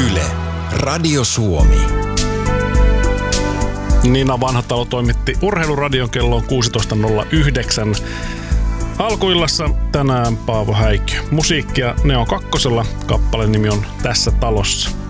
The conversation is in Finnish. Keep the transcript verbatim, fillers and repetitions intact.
Yle, Radio Suomi. Niina Vanhatalo toimitti Urheiluradion kelloon kuusitoista nolla yhdeksän. Alkuillassa tänään Paavo Häikkiö. Musiikkia Neo kakkosella, kappaleen nimi on Tässä talossa.